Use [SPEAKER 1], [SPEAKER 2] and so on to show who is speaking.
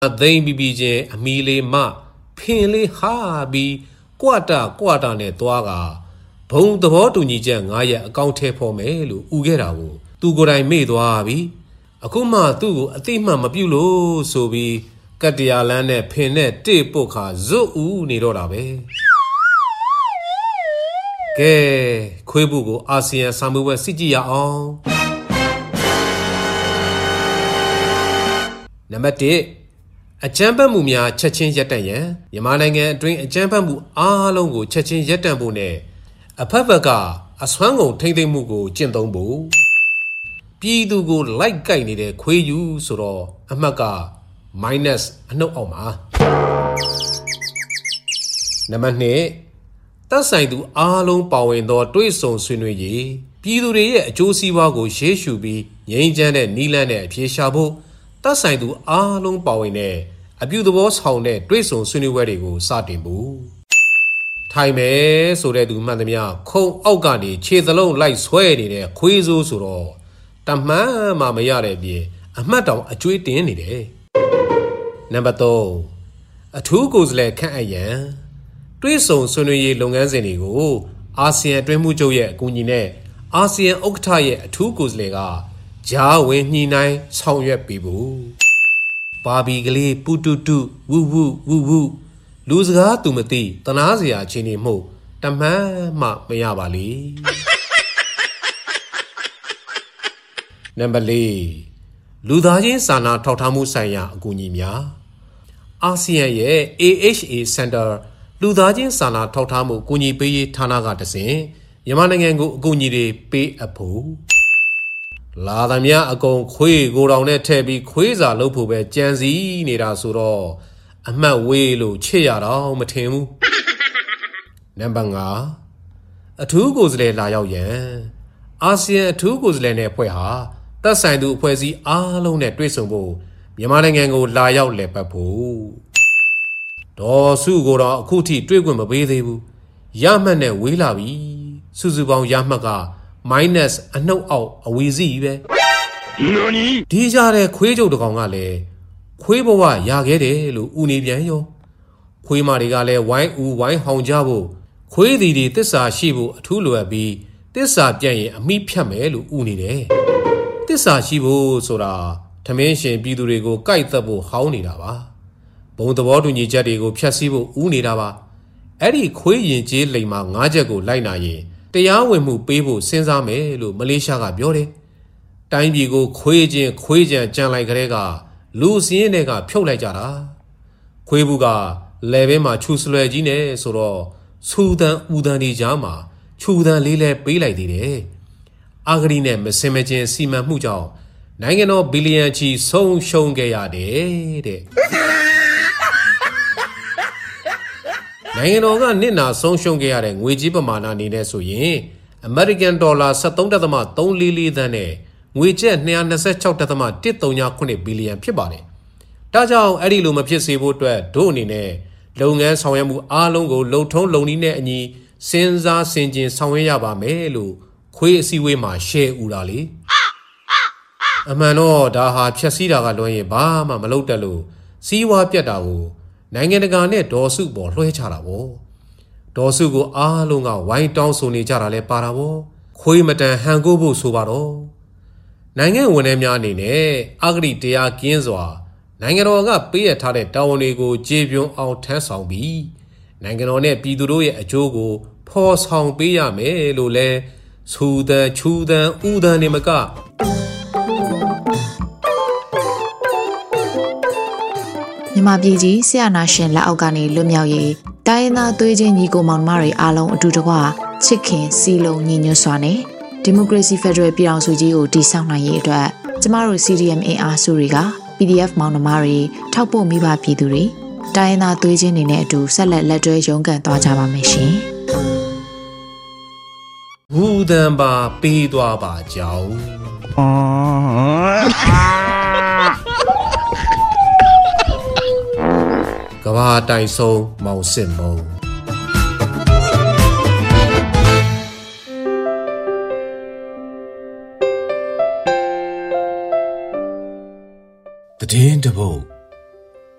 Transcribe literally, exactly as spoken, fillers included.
[SPEAKER 1] သိမ့်ပြီးပြီးချင်းအမီလေးမဖင်လေးဟာပြီးကွာတာကွာတာနဲ့သွားကဘုံသဘောတူညီချက်ငါးရက်အကောင့်ထဲဖော်မယ်လို့ဥခဲ့တာကိုသူကိုယ်တိုင်မေ့သွားပြီအခုမှသူ့ကိုအသိမှတ်မပြုလို့ဆိုပြီးကတ္တရာလန်းနဲ့ဖင်နဲ့တိပုတ်ခါဇွတ်ဦးနေတော့တာပဲကဲခွေးဘူးကိုအာဆီယံစာမှုပွဲစစ်ကြည့်ရအောင်နံပါတ်တစ်အကြမ်းဖက်မှုများချက်ချင်းရပ်တန့်ရန်မြန်မာနိုင်ငံအတွင်းအကြမ်းဖက်မှုအားလုံးကိုချက်ချင်းရပ်တန့်ဖို့နဲ့အဖက်ဖက်ကအစွမ်းကုန်ထိမ့်သိမ့်မှုကိုကျင့်သုံးဖို့ပြည်သူကိုလိုက်ကိုက်နေတဲ့ခွေးယူဆိုတော့အမှတ်က minus အနှုတ်အောင်ပါနံပါတ်နှစ်သက်ဆိုင်သူအားလုံးပါဝင်သောတွဲဆုံဆွေးနွေးရေးပြည်သူတွေရဲ့အကျိုးစီးပွားကိုရှေ့ရှုပြီးငြိမ်းချမ်းတဲ့နီးလန်းနဲ့အပြေရှာဖို့သက်ဆိုင်သူအားလုံးပါဝင်တဲ့အပြုသဘောဆောင်တဲ့တွဲဆုံဆွေးနွေးပွဲတွေကိုစတင်ဖို့ထိုင်မယ်ဆိုတဲ့သူမှန်သမျှခုံအောက်ကနေခြေသလုံးလိုက်ဆွဲနေတဲ့ခွေးစိုးဆိုတော့တမှန်မှမရတဲ့အပြင်အမှတ်တောင်အကျွေးတင်နေတယ်နံပါတ်သုံးအထူးကိုယ်စားလှယ်ခန့်အပ်ရန်တွဲဆုံဆွေးနွေးရေးလုပ်ငန်းစဉ်တွေကိုအာဆီယံအတွင်းမှုချုပ်ရဲ့အကူအညီနဲ့အာဆီယံဥက္ကဋ္ဌရဲ့အထူးကိုယ်စားလှယ်ကဂျားဝင်ညှိနှိုင်းဆောင်ရွက်ပေးဖို့ပါဘီကလေးပူတူတူဝူဝူဝူဝူလူစကားသူမသိတနာစရာအခြေအနေမှုတမှန်မှမရပါလေနံပါတ်လေးလူသားချင်းစာနာထောက်ထားမှုဆိုင်ရာအကူအညီများအာဆီယံရဲ့ A H A Center လူသားချင်းစာနာထောက်ထားမှုအကူအညီပေးရေးဌာနကတဆင့်မြန်မာနိုင်ငံကိုအကူအညီတွေပေးအပ်ဖို့လာသမျှအကုန်ခွေးကိုတောင်နဲ့ထည့်ပြီးခွေးစာလုပ်ဖို့ပဲကြံစည်နေတာဆိုတော့အမှတ်ဝေးလို့ချစ်ရတော့မထင်ဘူးနံပါတ်ငါအထူးကိုယ်စားလှယ်လာရောက်ရန်အာဆီယံအထူးကိုယ်စားလှယ်နဲ့အဖွဲ့ဟာသက်ဆိုင်သူအဖွဲ့အစည်းအားလုံးနဲ့တွေ့ဆုံဖို့မြန်မာနိုင်ငံကိုလာရောက်လည်ပတ်ဖို့ဒေါ်စုကိုတော့အခုထိတွေ့ခွင့်မပေးသေးဘူးရမှတ်နဲ့ဝေးလာပြီစုစုပေါင်းရမှတ်ကminus အနှုတ်အောက်အဝီစီပဲဒီကြတဲ့ခွေးကြုတ်တကောင်ကလည်းခွေးဘဝရခဲ့တယ်လို့ဦးနေပြန်ရောခွေးမတွေကလည်းဝိုင်းဦးဝိုင်းဟောင်ကြဖို့ခွေးသည်တွေတစ္ဆာရှိဖို့အထူးလိုအပ်ပြီးတစ္ဆာပြတ်ရင်အမိဖြတ်မယ်လို့ဦးနေတယ်တစ္ဆာရှိဖို့ဆိုတာထမင်းရှင်ပြည်သူတွေကိုကြိုက်သက်ဖို့ဟောင်းနေတာပါဘုံသဘောတူညီချက်တွေကိုဖျက်ဆီးဖို့ဦးနေတာပါအဲ့ဒီခွေးရင်ကျေးလိမ်မှာငါးချက်ကိုလိုက်နာရင်တရားဝင်မှုပေးဖို့စဉ်းစားမယ်လို့မလေးရှားကပြောတယ်။တိုင်းပြည်ကိုခွေးချင်းခွေးကြံကြံလိုက်ကြတဲ့ကလူစင်းရဲ့ကဖြုတ်လိုက်ကြတာ။ခွေးဘူးကလေဘဲမှာခြူစလွယ်ကြီးနဲ့ဆိုတော့စူတန်ဦးတန်ဒီကြားမှာခြူတန်လေးလဲပေးလိုက်သေးတယ်။အာဂရီနဲ့မစင်မချင်းစီမံမှုကြောင့်နိုင်ငံတော်ဘီလီယံချီဆုံးရှုံးခဲ့ရတယ်တဲ့။နိုင်ငံတော်ကနစ်နာဆုံးရှုံးခဲ့ရတဲ့ငွေကြေးပမာဏအနေနဲ့ဆိုရင်အမေရိကန်ဒေါ်လာ ၁၃.၃၄၄ သန်းနဲ့ငွေကျပ် ၂၂၆.၁၃၇ ဘီလီယံဖြစ်ပါတယ်။ဒါကြောင့်အဲ့ဒီလိုမဖြစ်စေဖို့အတွက်တို့အနေနဲ့လုပ်ငန်းဆောင်ရွက်မှုအားလုံးကိုလုံထုံးလုံနည်းနဲ့အညီစဉ်းစားဆင်ခြင်ဆောင်ရွက်ရပါမယ်လို့ခွေးအစည်းအဝေးမှာရှယ်ဦးတာလေ။အမှန်တော့ဒါဟာဖြက်စီးတာကလွှမ်းရင်ဘာမှမလုပ်တတ်လို့စီးဝါးပြတ်တာကိုနိုင်ငံတကာနဲ့ဒေါ်စုပေါ်လွှဲချတာပေါ့ဒေါ်စုကိုအားလုံးကဝိုင်းတောင်းဆိုနေကြတာလဲပါတာပေါ့ခွေးမတန်ဟန်ကိုဖို့ဆိုပါတော့နိုင်ငံဝန်ထမ်းများအနေနဲ့အဂတိတရားကင်းစွာနိုင်ငံတော်ကပေးရထားတဲ့တာဝန်တွေကိုကျေပြွန်းအောင်ထမ်းဆောင်ပြီးနိုင်ငံတော်နဲ့ပြည်သူတို့ရဲ့အကျိုးကိုဖော်ဆောင်ပေးရမယ်လို့လဲစူတန်ချူတန်ဥဒန်နေမက
[SPEAKER 2] မြန်မာပြည်ကြီးဆရာနာရှင်လက်အောက်ကနေလွတ်မြောက်ရေးတိုင်းရင်းသားသွေးချင်းညီကိုမောင်နှမတွေအားလုံးအတူတကွချစ်ခင်စီလုံးညီညွတ်စွာနဲ့ဒီမိုကရေစီဖက်ဒရယ်ပြည်ထောင်စုကြီးကိုတည်ဆောက်နိုင်ရေးအတွက်ကျမတို့ C D M အင်အားစုတွေက P D F မောင်နှမတွေထောက်ပို့မိဘပြည်သူတွေတိုင်းရင်းသားသွေးချင်းတွေနဲ့အတူဆက်လက်လက်တွဲရုန်းကန်သွားကြပါမယ်ရှင်
[SPEAKER 1] ။ဝူဒံပါပေးသွားပါကြောင်းကဘာတိုင်ဆုံးမောင်စစ်မုံတည်င်းတပုတ်